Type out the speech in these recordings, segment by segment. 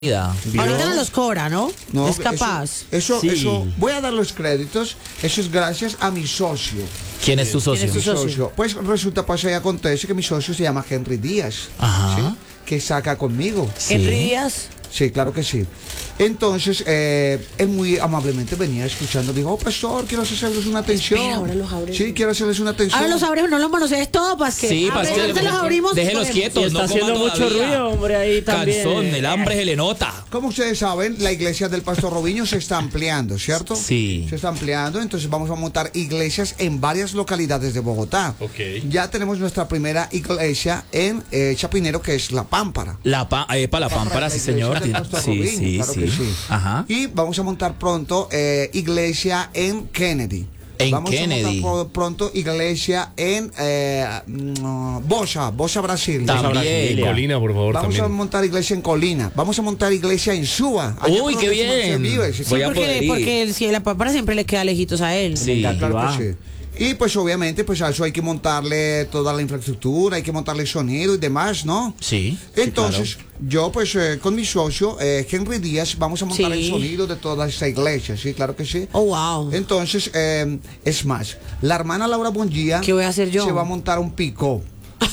Ahorita no los cobra, ¿no? No, es capaz. Eso, voy a dar los créditos. Eso es gracias a mi socio. ¿Quién es tu socio? ¿Quién es tu socio? Pues resulta, pasa y acontece que mi socio se llama Henry Díaz. Ajá. ¿Sí? Que saca conmigo. Sí. Henry Díaz. Sí, claro que sí. Entonces, él muy amablemente venía escuchando. Dijo, pastor, quiero hacerles una atención. Espera, ahora los abres. Sí, quiero hacerles una atención. Ahora los abres, no los manosees todo, para que. Sí, para que los abrimos. déjenlos pues. quietos. Y está no haciendo coman mucho todavía. ruido, hombre, ahí también. Calzón, el hambre se le nota. Como ustedes saben, la iglesia del Pastor Robinho se está ampliando, ¿cierto? Sí. Se está ampliando, entonces vamos a montar iglesias en varias localidades de Bogotá. Ok. Ya tenemos nuestra primera iglesia en Chapinero, que es La Pámpara. La pámpara, sí, señor. Iglesia del Pastor Sí, Robinho, sí, claro que sí. sí. Ajá. Y vamos a montar pronto iglesia en Kennedy. En Vamos Kennedy. a montar pronto iglesia en Bosa, Brasil. También. En Colina, por favor, Vamos a también. montar iglesia en Colina. Vamos a montar iglesia en Suba. allá Uy, por qué donde se bien. vive, sí, Voy a poder Porque, ir. porque si la pámpara siempre le queda lejitos a él. Sí. Claro va. que sí. Y pues obviamente pues a eso hay que montarle toda la infraestructura, hay que montarle sonido y demás, ¿no? Sí. Entonces, yo pues con mi socio, Henry Díaz, vamos a montar Sí. el sonido de toda esta iglesia, sí, claro que sí. Oh, wow. Entonces, es más, la hermana Laura Bonjía ¿Qué voy a hacer yo? se va a montar un picó.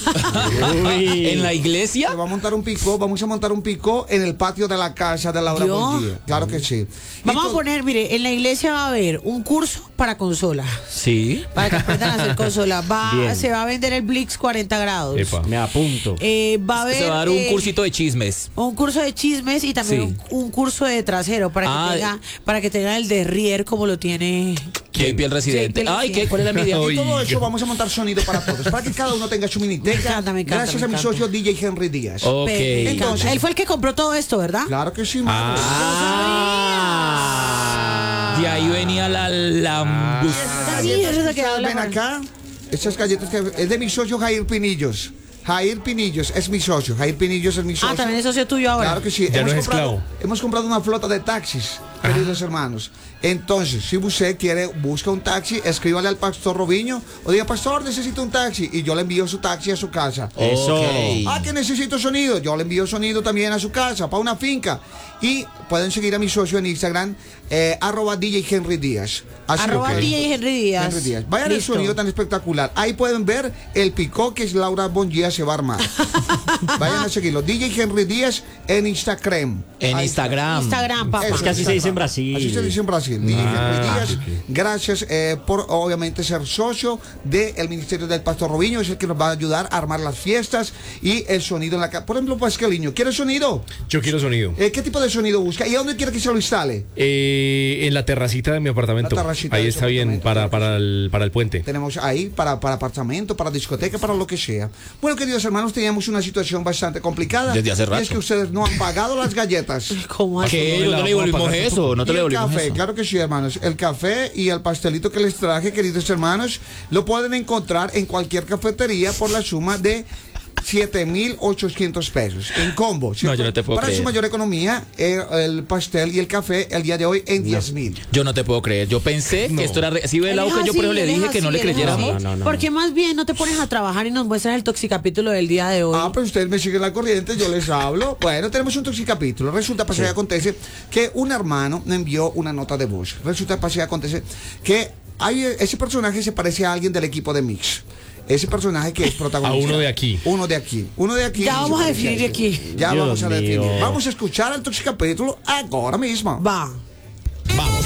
Uy. ¿En la iglesia? Se va a montar un picó, vamos a montar un picó en el patio de la casa de Laura ¿Yo? Bonjía. Claro que sí. Vamos Y a poner, mire, en la iglesia va a haber un curso para consola. Sí. Para que aprendan a hacer consola. Bien. Se va a vender el Blix 40 grados. Epa, me apunto. Va a haber. Se va a dar un cursito de chismes. Un curso de chismes y también Sí. un curso de trasero para que tenga el derrier como lo tiene. JP el residente. JP el Ay, ¿qué? residente. ¿Cuál es la media? Y todo eso vamos a montar sonido para todos, para que cada uno tenga su miniteca. Me encanta, gracias me a mi encanta. socio DJ Henry Díaz. Ok. Me encanta. Entonces- Él fue el que compró todo esto, ¿verdad? Claro que sí, mano. De ahí venía la Estas mierda galletas que que habla, ven man. acá, estas galletas que es de mi socio Jair Pinillos. Jair Pinillos es mi socio. Jair Pinillos es mi socio. También es socio tuyo ahora. Claro que sí. Ya no es esclavo. Hemos comprado una flota de taxis, queridos hermanos. Entonces, si usted busca un taxi, escríbale al Pastor Robinho o diga, Pastor, necesito un taxi. Y yo le envío su taxi a su casa. Eso. Ok. Que necesito sonido. Yo le envío sonido también a su casa, para una finca. Y pueden seguir a mi socio en Instagram, @DJ Henry Díaz. Así, Arroba ok. DJ Henry Díaz. Henry Díaz. Vayan el Listo. sonido tan espectacular. Ahí pueden ver el picó que es Laura Bonjía se va a armar. Vayan a seguirlo. DJ Henry Díaz en Instagram. En Ahí Instagram. Instagram, papá. Eso, Es que así se dice en Brasil. Así se dice en Brasil. DJ Henry Díaz. ok. Gracias por obviamente ser socio del Ministerio del Pastor Robinho. Es el que nos va a ayudar a armar las fiestas y el sonido en la casa. Por ejemplo, Pascaliño, ¿quiere sonido? Yo quiero sonido. ¿Qué tipo de sonido busca? ¿Y a dónde quiere que se lo instale? En la terracita de mi apartamento. La terracita Ahí de su está bien, apartamento. para el puente. Tenemos ahí para apartamento, para discoteca, para lo que sea. Bueno, queridos hermanos, teníamos una situación bastante complicada. Desde hace Y rato. es que ustedes no han pagado las galletas. ¿Cómo así? ¿Qué? no No la le vamos a devolvimos pagar. eso. No te Y le el devolvimos café, eso. claro que sí, hermanos. El café y el pastelito que les traje, queridos hermanos, lo pueden encontrar en cualquier cafetería por la suma de 7.800 pesos en combo, ¿cierto? No, yo no te puedo Para creer. su mayor economía, el pastel y el café el día de hoy en 10.000. Yo no te puedo creer. Yo pensé que esto era. Si ve el auge, yo por eso le dije que no le creyéramos. No. Porque más bien no te pones a trabajar y nos muestras el toxicapítulo del día de hoy. Pues ustedes me siguen la corriente, yo les hablo. Bueno, tenemos un toxicapítulo. Resulta, pasa y acontece que un hermano me envió una nota de voz. Resulta, pasa y acontece que ese personaje se parece a alguien del equipo de Mix. Ese personaje que es protagonista. A uno de aquí. Uno de aquí. Uno de aquí. Ya no se vamos a parece definir ese. aquí. Ya Dios vamos a definir. mío. Vamos a escuchar el toxicapítulo ahora mismo. Va. Vamos.